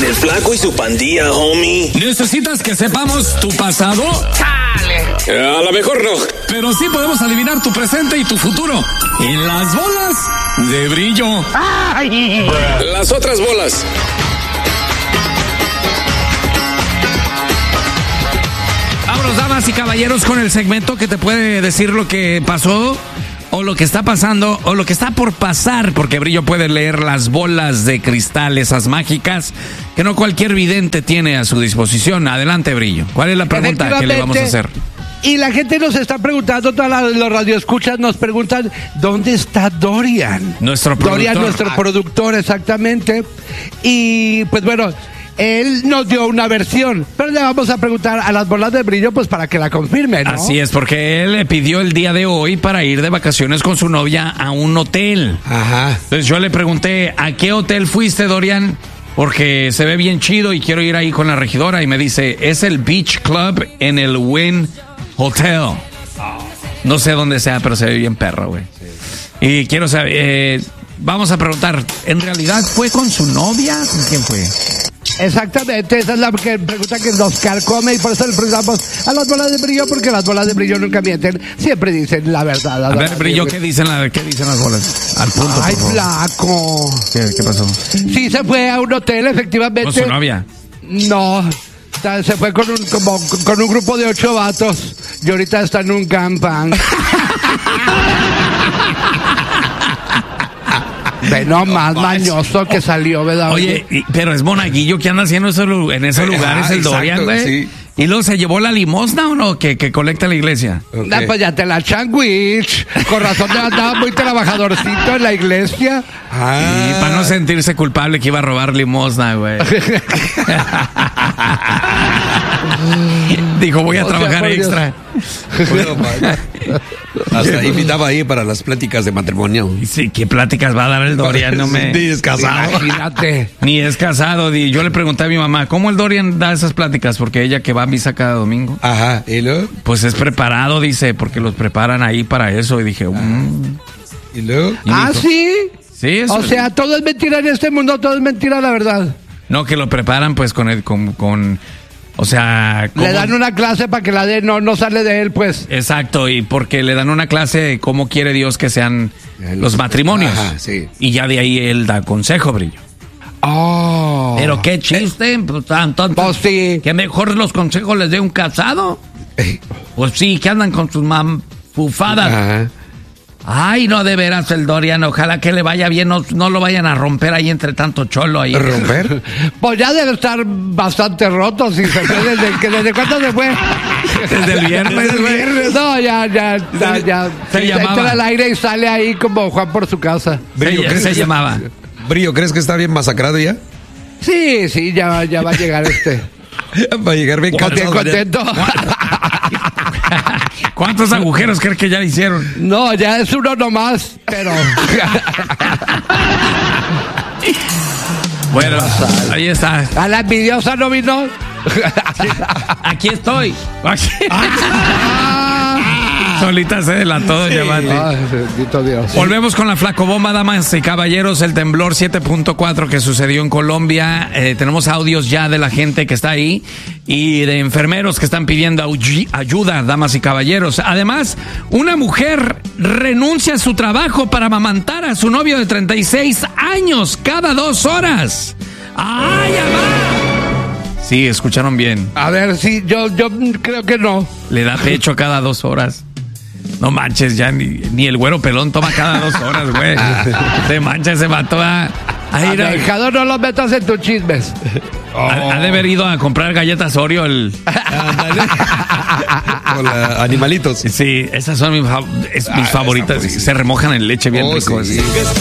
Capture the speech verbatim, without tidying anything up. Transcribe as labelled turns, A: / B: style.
A: El Flaco y su pandilla, homie.
B: ¿Necesitas que sepamos tu pasado?
A: ¡Chale! A lo mejor no.
B: Pero sí podemos adivinar tu presente y tu futuro. Y las bolas de brillo.
A: ¡Ay! Las otras bolas.
B: Vámonos, damas y caballeros, con el segmento que te puede decir lo que pasó, o lo que está pasando, o lo que está por pasar, porque Brillo puede leer las bolas de cristal, esas mágicas, que no cualquier vidente tiene a su disposición. Adelante, Brillo. ¿Cuál es la pregunta que le vamos a hacer?
C: Y la gente nos está preguntando, todos los radioescuchas nos preguntan, ¿dónde está Dorian?
B: Nuestro productor.
C: Dorian, nuestro productor, exactamente. Y pues bueno, él nos dio una versión, pero le vamos a preguntar a las bolas de brillo, pues para que la confirme, ¿no?
B: Así es, porque él le pidió el día de hoy para ir de vacaciones con su novia a un hotel.
C: Ajá.
B: Entonces yo le pregunté, ¿a qué hotel fuiste, Dorian? Porque se ve bien chido y quiero ir ahí con la regidora. Y me dice, es el Beach Club en el Wynn Hotel. No sé dónde sea, pero se ve bien perro, güey. Y quiero saber, eh, vamos a preguntar, ¿en realidad fue con su novia? ¿Con quién fue?
C: Exactamente, esa es la que- pregunta que nos carcome y por eso le preguntamos a las bolas de brillo, porque las bolas de brillo nunca mienten, siempre dicen la verdad.
B: A ver, Brillo, ¿qué dicen, la, ¿qué dicen las bolas? Al punto,
C: Ay,
B: por favor.
C: flaco.
B: ¿Qué, qué pasó?
C: Sí, se fue a un hotel, efectivamente.
B: ¿Con su novia?
C: No, o sea, se fue con un, como, con un grupo de ocho vatos y ahorita está en un campang. Ve nomás mañoso que salió, ¿verdad?
B: Oye, y- pero es monaguillo que anda haciendo eso, lu- en esos lugares,
D: Ajá,
B: el Dorian,
D: exacto,
B: güey.
D: sí.
B: Y luego se llevó la limosna, ¿o no? Que, que colecta la iglesia.
D: Ok.
C: Ah, pues ya te la changuich. Con razón te andaba muy trabajadorcito en la iglesia.
D: Ah.
B: Y para no sentirse culpable que iba a robar limosna, güey. Dijo, voy a
C: O sea,
B: trabajar
C: por Dios.
B: extra.
D: Bueno, pa- hasta invitaba ahí para las pláticas de matrimonio.
B: Y sí, ¿qué pláticas va a dar el Dorian? No me...
D: Sí, es casado.
C: Imagínate.
B: Ni es casado. Di- Yo le pregunté a mi mamá, ¿cómo el Dorian da esas pláticas? Porque ella que va a misa cada domingo.
D: Ajá, ¿y luego?
B: Pues es preparado, dice, porque los preparan ahí para eso. Y dije, mm.
D: ¿Y luego?
B: Y
C: Ah,
B: dijo,
C: sí.
B: Sí, eso.
C: O sea, todo es mentira en este mundo, todo es mentira, la verdad.
B: No, que lo preparan pues con el, con, con o sea...
C: Le
B: cómo-
C: dan una clase para que la dé, no, no sale de él, pues.
B: Exacto, y porque le dan una clase de cómo quiere Dios que sean
D: Eh,
B: los matrimonios.
D: Ajá, sí.
B: Y ya de ahí él da consejo, Brillo.
C: Oh.
B: Pero qué chiste, pues, entonces,
C: Pues sí.
B: que mejor los consejos les dé un casado. Pues sí, que andan con sus mampufadas.
D: Ajá.
B: Ay, no, de veras el Dorian, ojalá que le vaya bien, no, no lo vayan a romper ahí entre tanto cholo ahí.
D: ¿Romper?
C: Pues ya debe estar bastante roto, si se fue desde, que- ¿desde cuándo se fue?
B: Desde el viernes, güey.
C: No, ya, ya, ya, ya.
B: Se llamaba.
C: Entra al aire y sale ahí como Juan por su casa.
D: Brillo,
B: Se,
D: ¿crees
B: se
D: que-
B: llamaba.
D: Brillo, ¿crees que está bien masacrado ya?
C: Sí, sí, ya, ya va a llegar este.
D: Va a llegar bien
C: Bien
D: cansado.
C: contento.
B: ¿Cuántos agujeros crees que ya le hicieron?
C: No, ya es uno nomás, pero.
B: Bueno, ahí está.
C: A la envidiosa no vino.
B: Aquí estoy. Aquí. Solita se delató, doña Mati.
C: Ay, bendito Dios.
B: Volvemos con la flacobomba, damas y caballeros. El temblor siete punto cuatro que sucedió en Colombia. Eh, tenemos audios ya de la gente que está ahí y de enfermeros que están pidiendo au- ayuda, damas y caballeros. Además, una mujer renuncia a su trabajo para amamantar a su novio de treinta y seis años cada dos horas. ¡Ay, amá! Sí, escucharon bien.
C: A ver, sí, yo, yo creo que no.
B: Le da pecho cada dos horas. No manches, ya ni, ni el güero pelón toma cada dos horas, güey. Se mancha, se mató a... a ir a-
C: Alejado, no lo metas en tus chismes.
B: ha, ha de haber ido a comprar galletas Oreo. El,
D: Hola, animalitos.
B: sí, esas son mis, fa- es- mis favoritas. Se remojan en leche bien
D: Oh,
B: rico.
D: sí.
B: así.